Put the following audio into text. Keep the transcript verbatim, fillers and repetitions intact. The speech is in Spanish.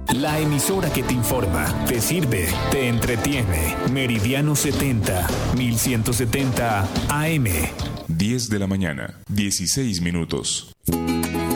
La emisora que te informa, te sirve, te entretiene. Meridiano setenta, mil ciento setenta A M. diez de la mañana, dieciséis minutos.